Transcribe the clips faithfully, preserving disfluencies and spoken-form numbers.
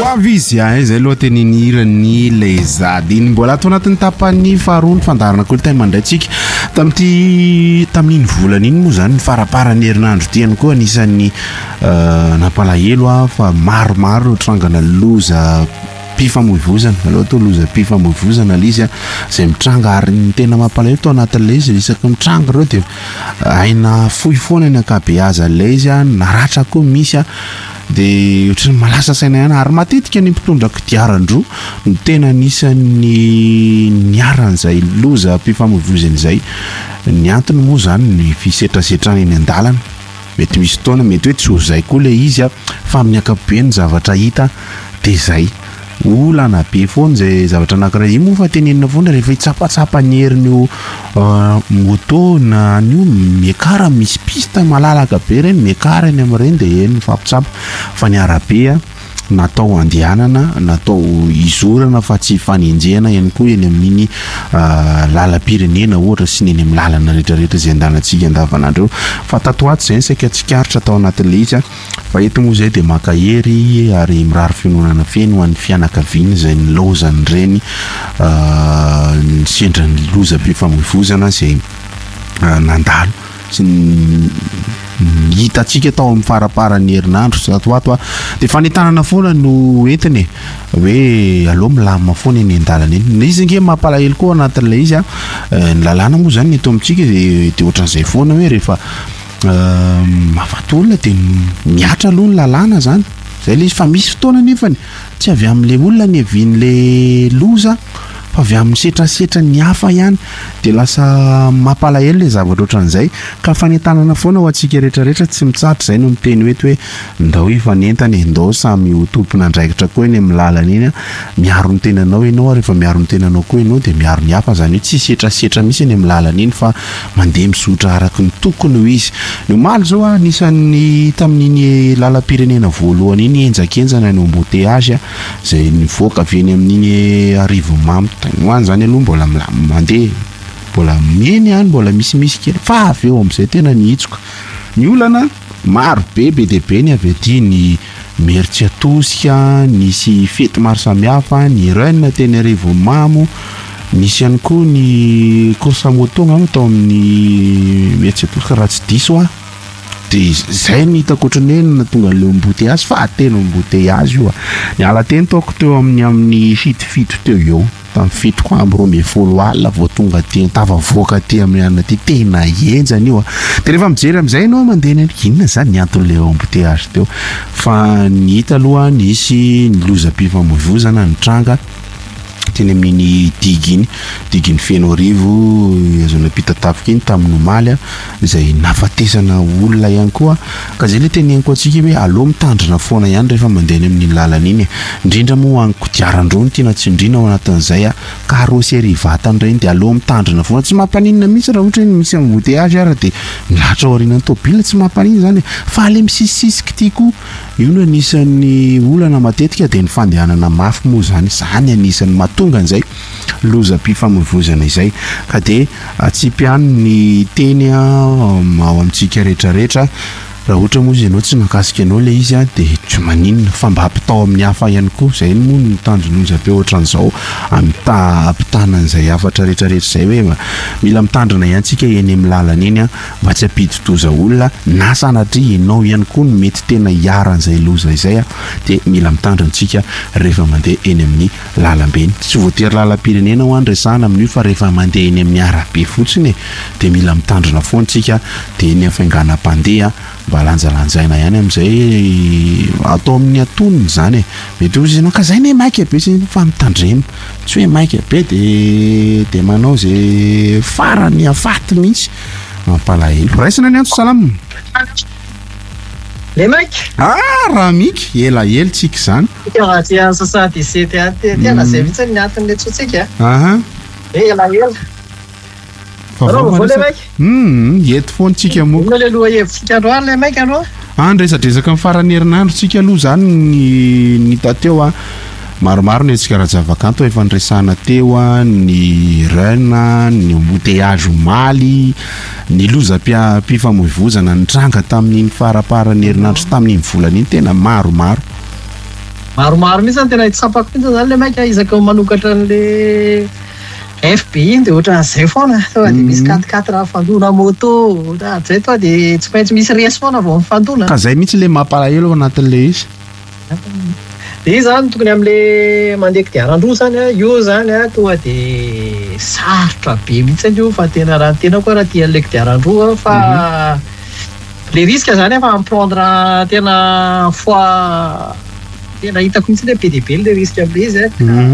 Avy izay loha teninirany lezady iny mbola ato anatin'ny tapany faharoa ny fandarana kolotay mandraitsika tamin'ity tamin'iny volana iny moa zany ny faraparany herinandro ty ihany koa anisan'ny nampalahelo a fa maromaro trangana loza pifamoivozana aloha to loza pifamoivozana lizy zay mitranga ary ny tena mampalahelo to anatin'ilay izy isaky mitranga reo dia aina fohy foana ny ankabeaza ilay izy naratra koa misy a de otrany malasa saina ihany ary matetika ny mpitondra kodiarandroa ny tena anisan'ny niaran'izay loza pifamoivozana izay ny antony moa zany ny fisetrasetrana eny an-dalana mety misy fotoana mety hoe tsy ho zay koa le izy a fa amin'ny ankapobeny zavatra hita de zay olana be foana zay zavatra anankiray io moa fa tenenina foana rehefa hitsapatsapa ny herin'io moto na an'io miakara misy piste malalaka be reny miakara eny amin'ireny dia eny mifampitsapa fa ny arabe a natao andehanana natao izorana fa tsy fanenjehana ihany koa eny amin'iny lalam-pirenena ohatra sy eny amin'ny lalana rehetrarehetra izay andehanantsika andavanandro fa tato ato izay ny saika tsikaritra atao anatin'ilay izy fa eto moa izay dia makahery ary mirary fiononana feno ho an'ny fianakaviana izay ny lozany ireny ny sendra ny loza pifamoivozana izay nandalo sy hitatsika tao amin'ny faraparan'ny herinandro zato ato a dia fanetanana foana no entiny hoe aloha milamina foana eny an-dalana eny izy nge mampalahelo koa anatin'ilay izy a ny lalàna moa zany eto amintsika dia ohatran'izay foana hoe rehefa mahafaty olona dia miatra aloha ny lalàna zany zay le izy fa misy fotoana nefany tsy avy amin'ilay olona ny avian'ilay loza fa avy amin'ny setrasetra ny hafa ihany dia lasa mampalahelo ilay zavatra ohatran'izay ka fanetanana foana ho antsika rehetrarehetra tsy mitsatra izay no miteny eto hoe ndao ifanentany ndao samy ho tompona andraikitra koa eny amin'ny lalana eny miaro ny tenanao ianao rehefa miaro ny tenanao koa ianao dia miaro ny hafa zany hoe tsy setrasetra misy eny amin'ny lalana eny fa mandeha mizotra araky ny tokony ho izy ny omaly zao a anisan'ny tamin'iny lalam-pirenena voalohany iny enjakenjana ny embouteillage izay nivoaka avy eny amin'iny arivo mamy hoany zany aloha mbola mandeha mbola mieny ihany mbola misimisy kely fa avy eo amin'izay tena nihitsoka ny olana maro be be dia be ny avy aty ny Mertsiatosika nisy fety maro samihafa ny Rennes teny arivo mamo nisy ihany koa ny course moto ngamba tao amin'ny Mertsiatosika raha tsy diso a dia zay ny hitako ohatrany hoe natonga an'ilay embouteillage fa tena embouteillage io a ny ala teny taoko teo amin'ny amin'ny fitofito teo eo tamin'ny fitoko amby roa ambin'ny folo alina vao tonga ty tafavoaka ty amin'ny anona ty tena enjany io a dia rehefa mijery amin'izay ianao mandeha ny inona zany ny antony ilay embouteillage teo fa ny hita aloha nisy ny loza pifamoivozana ny tranga teny amin'iny digy iny digy ny feno arivo azona pitatafika iny tamin'ny omaly a izay nafatesana olona ihany koa ka zay le teneniko antsika hoe aloha mitandrina foana ihany rehefa mandeha ny amin'ny lalana iny indrindra moa any kodiarandreo ny tiana tsindrina ao anatin'izay a carrosserie vatany ireny dia aloha mitandrina foana tsy mampaninona mihitsy raha ohatra hoe misy embouteillage ara dia milatra ao aorian'ny tôbila tsy mampaninona zany fa ale misisisika ty koa io no anisan'ny olana matetika dia ny fandehanana mafy moa zany zany anisan'ny mahatonga an'izay loza pifamoivozana izay ka dia tsy piano ny teny ao amintsika rehetrarehetra raha ohatra moa izy ianao tsy nakasika anao ilay izy a dia tsy maninona fa mba hampitao amin'ny hafa ihany koa izay moa ny mitandrinoza be ohatran'izao ampitanan'izay hafatra rehetrarehetra izay hoe mila mitandrina ihantsika eny amin'ny lalana eny a mba tsy hampidi-doza olona na sanatria ianao ihany koa no mety tena hiaran'izay loza izay a dia mila mitandrintsika rehefa mandeha eny amin'ny lalam-be eny tsy voatery lalam-pirenena ho any resahana amin'io fa rehefa mandeha eny amin'ny arabe fotsiny dia mila mitandrina foantsika dia eny afainganam-pandeha mba lanjalanjaina ihany amin'izay atao amin'ny atonony zany e mety ozy ianao ka zay ne maika be sy fa mitandrena tsy hoe maika be dia dia manao zay farany afaty mihitsy mampalahelo raisina ny antso salama le maika ah raha miky elaela tsika zany raha ty sasady sety tena zay mihitsy ny antony le tsotsika aha elaela eto foantsika moa le aloha hevitsika androany le maika aloha andresadresaka amin'ny farany herinandro tsika aloha zany ny ny tateo a maromaro ny antsika raha-javakanto efa nresahana teo a ny Rennes ny embouteillage omaly ny loza pifamoivozana ny tranga tamin'iny faraparany herinandro sy tamin'iny volana iny tena maromaro maromaro mihitsy tena hitsapako mihitsy zany le maika izaka manokatra an'le F B I dia ohatran'izay foana tonga dia misy quatre-quatre fandona moto zay tonga dia tsy maintsy misy resy foana vao mifandona ka zay mihitsy le mampalahelo ao anatin'le izy dia izy zany tokony amin'le mandeha kodiaran-droa zany a io zany a tonga dia sarotra be mihitsy io fa tena raha tena koa raha tia an'le kodiaran-droa fa le risque zany fa amprendre tena fois tena hitako mihitsy le be dia be le risque amin'le izy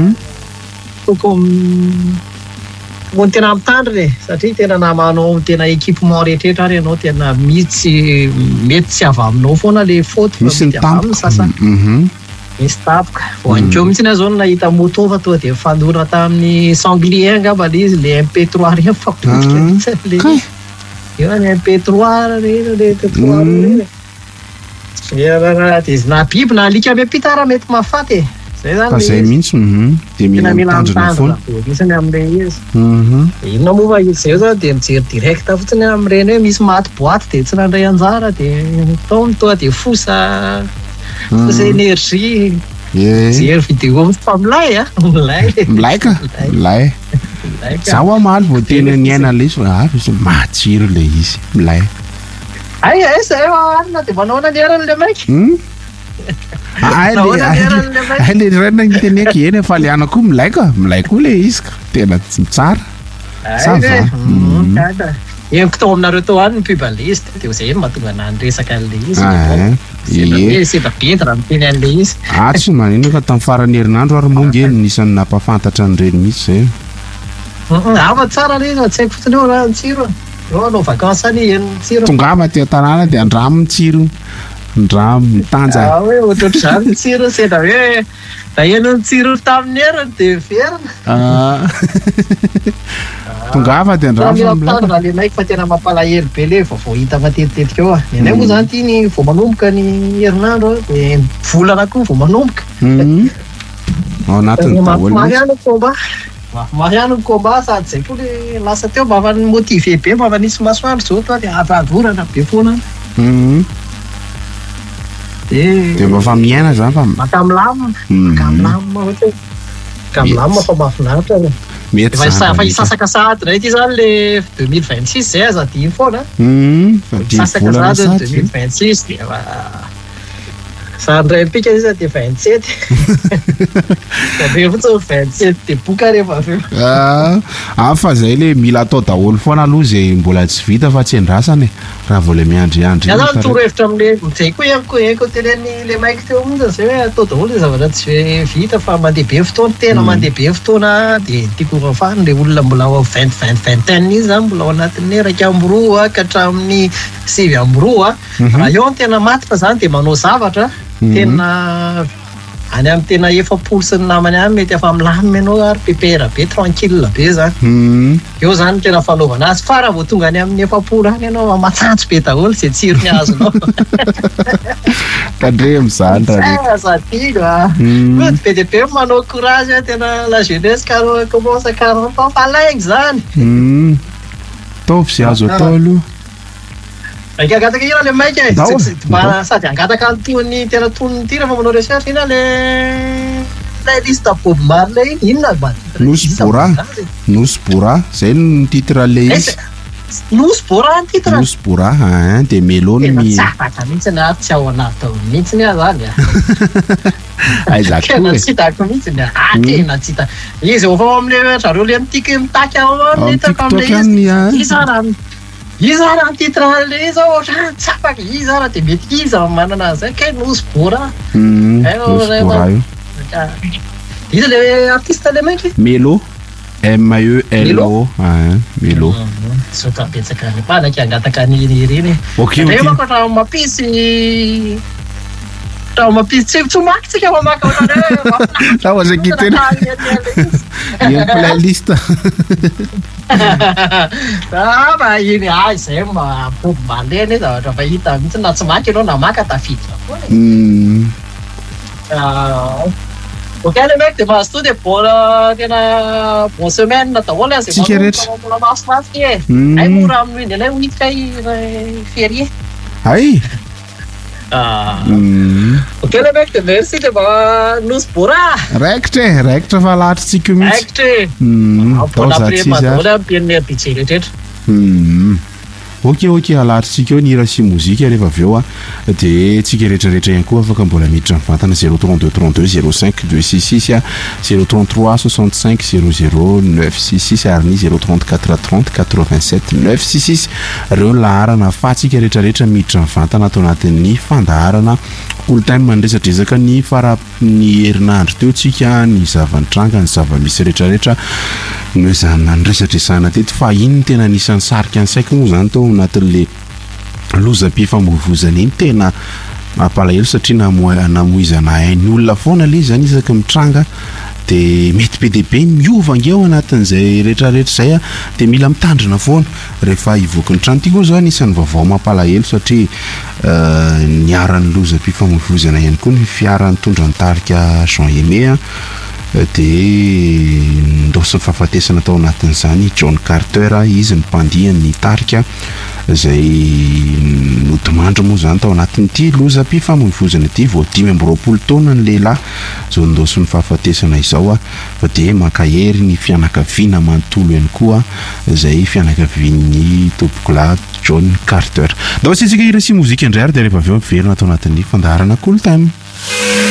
tokony tokony tena mitandriny e satria tena namanao tena équipement rehetrarehetra ary ianao tena mitsy mety tsy avy aminao foana le faute misy ny tampoka sasany misy tapoka vao ankeo mihitsy na zao nahita moto fa tonga dia fandona tamin'ny sanglier angamba le izy le M P trois reny fapotika mihitsy le io any M P trois reny le M P trois reny dia izy na biby na alika miampitara mety mahafaty e zay zany zay mihitsy dia mila mitandrina foana misy amin'le izy inona moa fa izy zay zany dia mijery direct fotsiny amin'ireny hoe misy maty boaty dia tsy nandray anjara dia taony toa dia fosa fosa énergie jery vidéo fa milay a milay milay ka milay zaho amaly vao tena niaina le izy avy matsiro le izy milay ay ay zay anina dia manao nanerana le maiky ay le rena niteneko eny fa le anako milay ka milay koa le izy ka tena tsara sava eniko tao aminareo tao any nypibaliste dia zay mahatonga nanyresaka an'le izy seba bety raha miteny an'le izy atsy manino ka tamin'ny farany herinandro ary mongy eny nisan'ny nampafantatra an'ireny mihitsy zay ava tsara le izy tsy haiko fotsiny eo raha ny tsiro eo anao vacance any eny tsiro tongava teo tanàna dia andramo ny tsiro ndramo mitanja hoe ohatratra zany ny tsiro sena hoe da eno ny tsiro tamin'ny heriny dia verina tongava dia andramo le maiky fa tena mampalahelo be le vao hita matetitetika eo a nenay moa zany ty ny vao manomboka ny herinandro dia volana koa vao manomboka ao anatin'ny mafimafy any ny combat mafimafy any ny combat sady zay koa le lasa teo mba fa ny motivé be mba fa nisy masoandro zao toa dia avadorana be foana dia mba fa miaina zany fa makamilamina makamilamina ohatra makamilamina fa mahafinaritra mety fa hisasaka sady ray ity zany le deux mille vingt-six zay aza dimy foana sasaka sady deux mille vingt-six dia sady ray pika izy dia vingt-sept dia fotsiny vingt-sept dia boka rehefa aveo fa zay le mila atao daholo foana aloha zay mbola tsy vita fa tsy andrasany raha vao le miandriandry zany torohevitra amin'le zay koa ihany ihako teneny le maiky teo mihitsy zay hoe atao daholo le zavatra tsy vita fa mandeha be fotoana tena mandeha be fotoana dia tiako rafany le olona mbola ao vingt vingt vingtaine izy zany mbola ao anatin'ny raika amby roa ka hatramin'ny sivy amby roa raha eo ny tena maty fa zany dia manao zavatra tena any amin'ny tena efapolo sy ny namany any mety efa milamina ianao ary pepera be tranquille be zany eo zany tena fanaovana azy fa raha vao tonga any amin'ny efapolo any ianao matsantso be daholo zay tsirony azonao tandremo zany sadigo be dia be manao courage tena la jeunesse car commence quarante ans fa laingy zany taovy sy azo atao aloha raika angataka ina le maika e sady angataka anton'ny tena tonony ty rehefa manao recherche ina le la liste Bob Marley iny inona Nous Bora Nous Bora zay ny titre le izy Nous Bora ny titre Nous Bora dia melony mi tsapaka mihitsy na tsy ao anaty tao mihitsy ny azany aizako tena tsy hitako mihitsy ny a tena tsy hita izy efa amin'le zareo le mitiky mitaky ao hitako amin'le izy izy raha ny titre le izy ao ohatrany tsapaka izy raha dia mety izy manana zay kay Nous Bora Nous Bora io izy le artiste le maiky Melo M E L O Melo soka betsaka ny mpanaky angataka ny ireny re mako raha mampisy raha mampisy tsy maky tsika mamaka raha oazaki tena iny playlist ba iny a izay mapoby malena izy zavatra fa hita mihitsy na tsy maky ianao na maka tafiditra foana ok le mec dia mahazo to dia bona tena bon semaine daholo azy mbola mahasomafiky e ay mora amin'ny anay hoitika ferie ay Ah. Ok le mec, merci de nous spora. Raikitra raikitra fa latritsika mihitsy. Raikitra. Bon après madonna ampian'ny apitsy rehetra. Ok ok alatritsika eo ny hira sy mozika rehefa avy eo a dia tsika rehetrarehetra ihany koa afaka mbola miditra mivantana zéro trente-deux trente-deux zéro cinq deux six six a zéro trente-trois soixante-cinq zéro zéro neuf six six ary ny zéro trente-quatre trente quatre-vingt-sept neuf six six ireo laharana ahafahantsika rehetrarehetra miditra mivantana atao anatin'ny fandaharana full time mandresadresaka ny fara ny herinandro teo tsika ny zava-nitranga ny zava-misy rehetrarehetra no izany nandresadresana teto fa iny tena anisan'ny sarika ny saiko moa zany tao anatin'le loza-pifamoivozana iny tena mampalahelo satria namoizana hain'ny olona foana le zany isaka mitranga dia mety be dia be miovangeo anatin'izay rehetrarehetra zay a dia mila mitandrina foana rehefa hivoaka ny trano ity koa zao anisan'ny vaovao mampalahelo satria niaran'ny loza-pifamoivozana ihany koa ny fiara nitondra nitarika Jean Aimé a dia ndosy fahafatesana tao anatin'izany John Carter izy ny mpandiany tarika zay notimandro moa zany tao anatin'ity loza-pifamoivozana ity vao dimy amby roapolo taona ny lehilahy zao ndosy ny fahafatesana izao a fa dia makahery ny fianakaviana manontolo ihany koa zay fianakavian'ny tompokolahy John Carter. Dao sitsika hira sy mozika indray ary dia rehefa avy eo miverina tao anatin'ny fandaharana Cool Time.